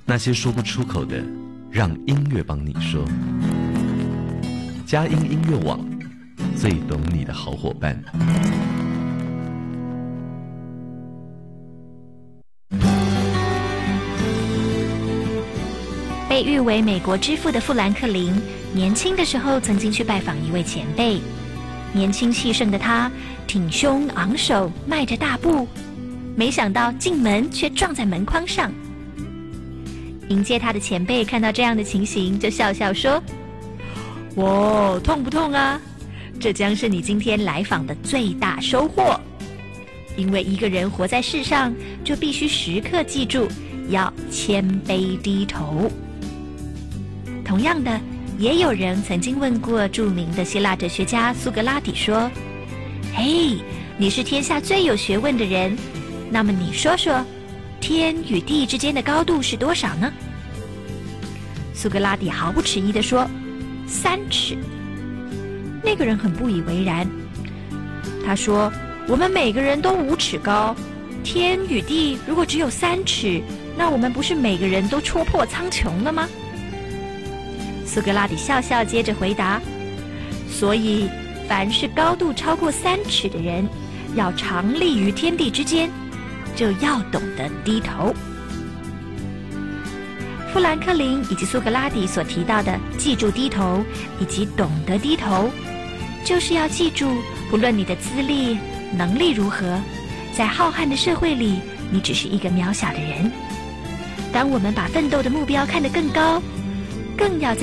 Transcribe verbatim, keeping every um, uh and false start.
那些说不出口的，让音乐帮你说。佳音音乐网，最懂你的好伙伴。 被誉为美国之父的富兰克林，年轻的时候曾经去拜访一位前辈。年轻气盛的他，挺胸昂首，迈着大步，没想到进门却撞在门框上。迎接他的前辈看到这样的情形，就笑笑说：“哇，痛不痛啊？这将是你今天来访的最大收获。因为一个人活在世上，就必须时刻记住要谦卑低头。”同样的，也有人曾经问过著名的希腊哲学家苏格拉底说：“嘿，你是天下最有学问的人，那么你说说，天与地之间的高度是多少呢？”苏格拉底毫不迟疑地说：“三尺。”那个人很不以为然，他说：“我们每个人都五尺高，天与地如果只有三尺，那我们不是每个人都戳破苍穹了吗？”苏格拉底笑笑，接着回答：“所以，凡是高度超过三尺的人，要常立于天地之间，就要懂得低头。”富兰克林以及苏格拉底所提到的记住低头以及懂得低头，就是要记住，不论你的资历、能力如何，在浩瀚的社会里，你只是一个渺小的人。当我们把奋斗的目标看得更高，更要在